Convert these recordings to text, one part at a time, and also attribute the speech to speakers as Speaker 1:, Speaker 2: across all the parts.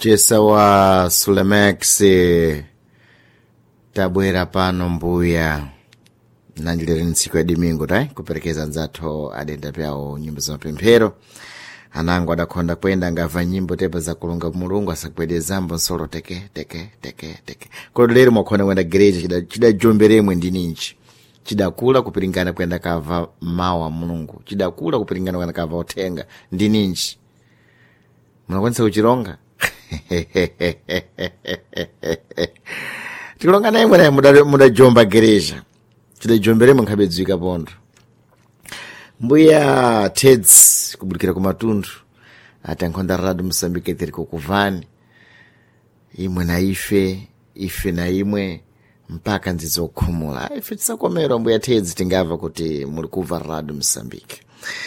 Speaker 1: Chesa wa Sulemax tabwera pano mbuya nanjilere ntsiku ya dimingo kuperekeza nzathu adenda pyawo nyimbo za mapemphero. Anango adakhonda kwenda ngava nyimbo tepa za kulunga mulungu asakubwedezambo nsolo teke kodi lero mwakhonda kwenda gereja chidajomberemwe ndi ninji chidakula kupiringana kwenda kava mawa mulungu chidakula kupiringana kwenda kava uthenga ndi ninji munakwanisa kuchironga. Tikulonga naye mwene mudajomba gereja chidajomberemwe nkhabedzwika pondo. Mbuya Tedzi kubulikira kumatundu ati ankhonda Radio Msambike tiriko kuvani imwe na ife na imwe mpaka nzizokhumula ife tisakomera. Mbuya Tedzi tingava kuti muli kuva Radio Msambike.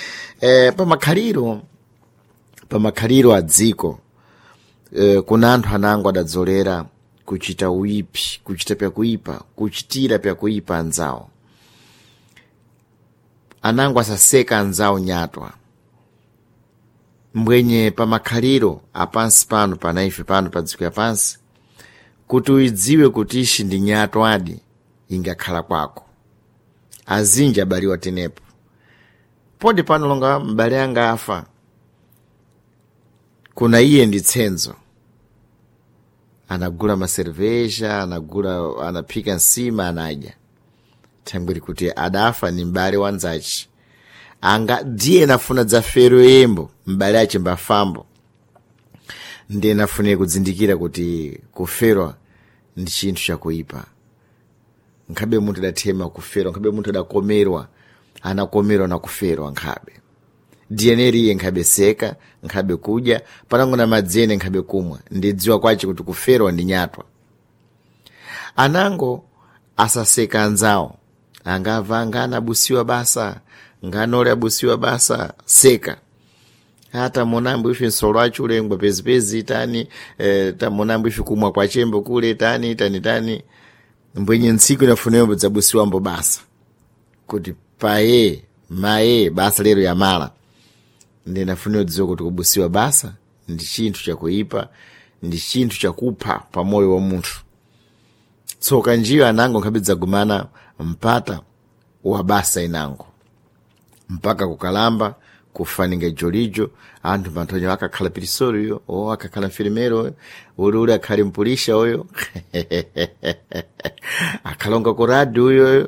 Speaker 1: Pamakhaliro a dziko kuna anthu anango adadzolera kuchita uipi, kuchita pyakuipa, kuchitira pyakuipa anzawo. Anango asaseka anzawo nyatwa. Mbwenye pamakhaliro apansi pano panaife pano pa dziko yapansi kuti uidziwe kuti ishi ndi nyatwadi ingakhala kwako. Azinji abaliwa tenepo. Podi pano longa mbale anga afa. Kuna iye ndi tsenzo. Anagula maserveja, anapika nsima, anadya. Tambiri kuti adafa ni mbale wanzachi. Anga diye nafuna dzafero yembo, mbale ache mbafambo. Ndiye nafune kudzindikira kuti kuferwa ndi chinthu chakuipa. Nkhabe munthu adathema kuferwa, nkhabe munthu adakomerwa, anakomerwa na kuferwa nkhabe. Dieneri nkhabe seka, nkhabe kudya, panango na madzene nkhabe kumwa. Ndidziwa kwache kuti kuferwa ndi nyatwa. Anango asaseka anzawo. Angava ngana busiwa basa, nganole abusiwa basa, seka. Hata monambu ifi nsolo achule ngwa pezi tani, ta monambu ifi kumwa kwa chembo kule tani. Mbwenye nsiku inafuneyo za busiwa mbo basa. Kuti maye, basa lero ya mala. Ndi nafuneyo dzizo kuti kubusiwa basa, ndi chinthu cha kuipa, ndi chinthu cha kupha pa moyo wa munthu. Tsoka njiyo anango nkhabidza gumana mpata wa basa inango. Mpaka kukalamba, kufaninga jolijo, anthu mantonyo akakhala pirisori yo, akakhala mfilimero, uli akhali mpulisha oyo, akalonga ku radio yo.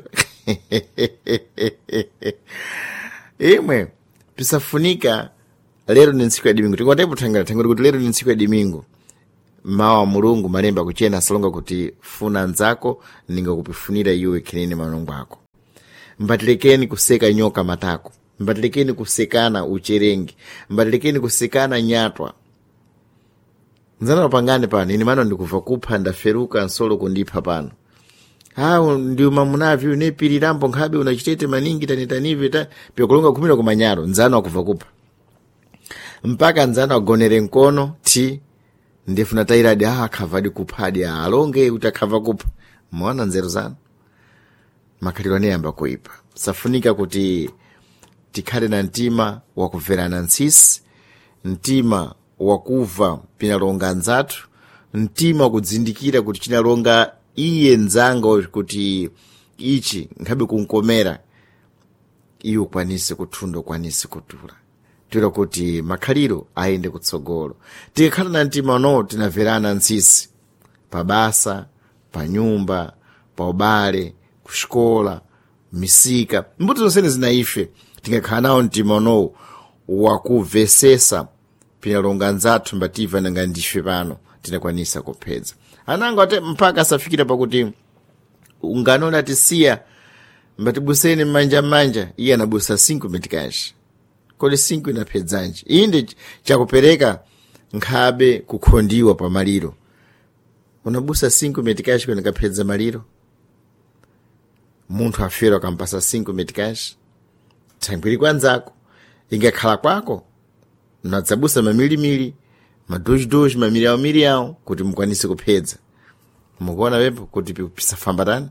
Speaker 1: Imwe, pisafunika lero ni nsiku ya dimingo. Tingotepo tangari kuti lero ni nsiku ya dimingo. Mawa mulungu malemba kuchena salonga kuti funa nzako ninga kupifunira iwe kinene manungu ako. Mbatilekeni kuseka nyoka matako. Mbatilekeni kusekana ucherengi. Mbatilekeni kusekana nyatwa. Nzana wapangane pano. Inimano ndikufa kupha ndaferuka nsolo kundipa pano. Ndiyo mamunavi unepiri rampo nkhabe unachitete maningi tanitanive pia kulunga kumira kumanyaro. Nzana wakufa kupha. Mpaka nzana wagonere nkono ti ndefuna tairadi khavadi kuphadi alonge utakhava kupha. Mwana nzeru zanu. Makhaliro yamba kuipa. Safunika kuti tikhale na ntima wakuverana nsisi, ntima wakuva pinalonga nzathu, ntima kudzindikira kuti chinalonga iye nzanga kuti ichi nkhabe kunkomera iwe kwanise kuthunda kwanise kutula. Tira kuti makhaliro aende kutsogolo. Tikhala na ntima no tinaverana nsisi. Pa basa, pa nyumba, pa ubale, kushikola, misika. Mbuto zonsene zinaife. Tingakhala nawo ntima no wakuvesesa pinalonga nzathu mbativa nanga ndife pano tinakwanisa kuphedza. Anango ate mpaka asafikira pakuti unganona tisiya mbatibuseni manja iye anabusa 5 metikashi. Kodi 5 inaphedzanji. Inde chakupereka nkhabe kukhondiwa pa maliro. Unabusa 5 metikashi kwene kaphedza maliro. Munthu afero kampasa 5 metikashi. Tangwiri kwanzako. Ingakhala kwako. Unadzabusa mamilimili, madoji, mamiri yao kuti mkwanise kuphedza. Mukuona wepo kuti pisafambatani.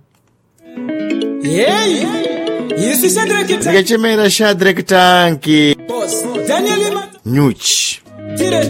Speaker 2: Yesi Shadrack Tanki.
Speaker 1: Nikachemera Shadrack Tanki.
Speaker 2: Daniel
Speaker 1: Nyuchi.